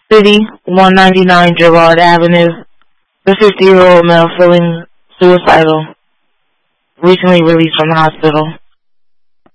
City, 199 Girard Avenue. The 50-year-old male feeling suicidal, recently released from the hospital.